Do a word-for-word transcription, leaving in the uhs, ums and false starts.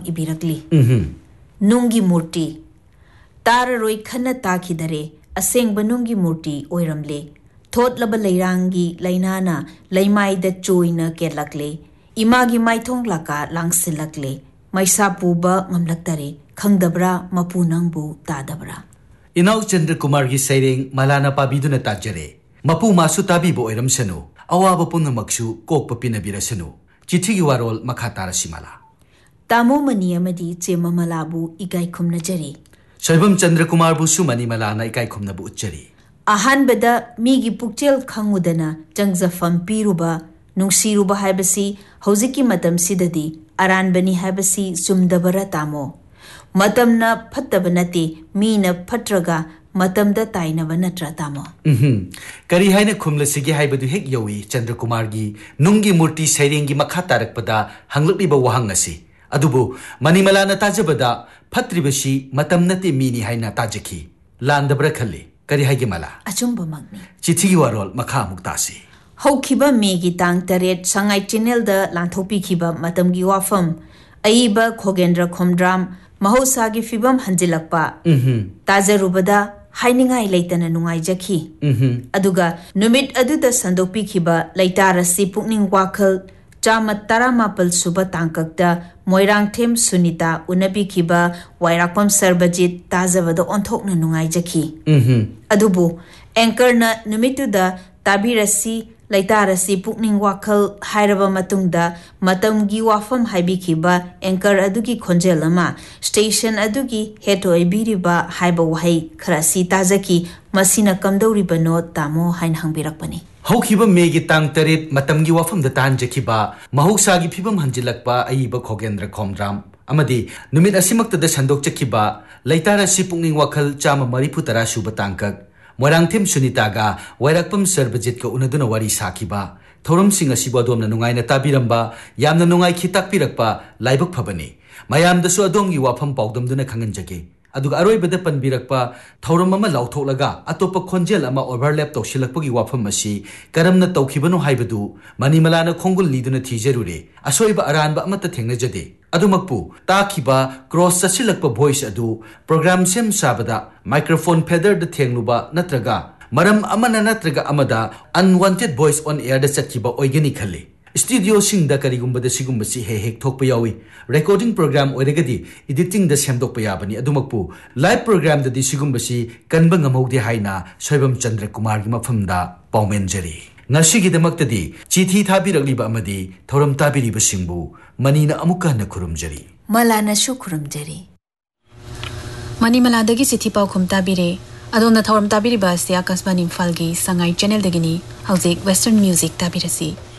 इबिरकली नुंगी मूर्ति ताररोई खन्ना ताखिदरे असेंग नुंगी मूर्ति ओइरमले थोटलब लैरांगी लैनाना लैमाइद चोइना केलकले Imangi माइथोंग लका लांगसिलकले मैसा पुबा ngमलक्तरे खंगदबरा मपु नंगबु तादबरा इनाउ चंद्र कुमार की सैरेंग मलाना पाबीदुना ताजरे मपु मासु ताबीबो ओइरमसनु अवाब पुनमक्सु कोकप पिनबिरसनु चिठी की वारोल मखा तारसिमाला तामो मनियमदी चेममलाबु इगाई खुमनजरी शैबम चंद्र कुमार बुसु मनिमलाना इगाई खुमनबु उच्चरी अहानबदा मीगी पुक्चेल खंगुदना जंगजफम पीरुबा नुंगसीरुबा हाइबसी हौजिकी मतम सिददी अरानबनी हाइबसी सुमदबरा तामो मतमना फत्तबनती मीना फट्रगा मतमदा ताइनबा नत्रा तामो करी हाइना खुमलसिगे हाइबदु हेक यौई चंद्र कुमार गी नुंगी मूर्ति सैरेंगी मखा तारकपदा हंगलक्लिबा वहांगसी अदुबु मनिमलाना ताजबदा फत्रिबसी मतमनती मीनी हाइना ताजखी लांदबरा खल्ली करी हाइगे मला अचुंबा मगनी चिठी की वारोल मखा मुक्तासी हौखिबा Maggi Thang तरेट Sangai channel the लांथोपीखिबा मतमगी वाफम अईबा खोगेंद्र खोमद्राम महौसागी फिबम हंजिलकपा ताजरुबदा हाइनिंगाई लेतना नुंगाइजखी अदुगा नुमित अदुदा संदोपीखिबा लैतारसी पुकनिंग वाखल चाम तरामापल सुबह तांककता Moirangthem Sunita उनबीखिबा वायराकपम सर्बजित ताजबदा ओंथोकना नुंगाइजखी अदुबु एंकरना नुमितुदा ताबिरसी लैतारसी पुकनिंग वाखल हाइरबा मतुंगदा मतमगी वाफम हाइबिखिबा anchor अदुगी खोंजेलमा station अदुगी हेटोइबिरिबा हाइबा वहाई Kharasi ताजकी मसिना कमदौरिबनो तामो हाइन हंबिरकपनी हौखिबा Maggi Thang तरेट मतमगी वाफम the तांजखिबा महौसागी फिबम हंजिलकपा अईबा खोगेंद्र खोमद्राम अमदी नुमित असिमक्तदा संदोकचखिबा लैतारसी पुकनिंग वाखल Chama मरिफु तरा सुबा तांकक मोरांगथेम सुनीतागा वैरकपम सर्बजित को उनदुना वारी साखिबा थौरमसिंग असिबो अदोमना नुंगाइना ताबिरंबा यामना नुंगाइ खिताकपिरकपा लाइबक फबनी मयामदसु अदोमगी वाफम पाउदमदुना खंगनजगे अदुगा अरोइबदा पनबिरकपा थौरम अमा लाउथोकलगा अतोप खोंजेल अमा ओवरलैप तौसिलकपगी वाफम असी करमना तौखिबनो हाइबदु मनिमलाना खोंगुल लीदुना थीजरुरे असोइबा अरानबा अमता थेंगनजदे अदुमकपु ताखिबा क्रॉस चसिलकपा वॉइस अदु programme same साबदा microphone feather the थेंगलुबा नत्रगा मरम अमना नत्रगा अमदा unwanted voice on air the चकिबा ओइगनी खल्ले studio सिंगदा करिगुंबदा सिगुंबसी हे हेक थोकपा यावी recording programme ओइरगदी editing the सेमदोकपा याबनी अदुमकपु live programme ददी सिगुंबसी कनबा ngमौदे हाइना शैबम चंद्र कुमार गी मफमदा पाउमेनजरी ngasigidamaktadi chithi thabiragliba amadi thoram tabiriba singbu manina amuka na khurumjari malana shu khurumjari mani maladagi chithi pau khum tabire adona thoram tabiriba sia kasban imphal gi sangai channel dagini hauzik western music tabirasi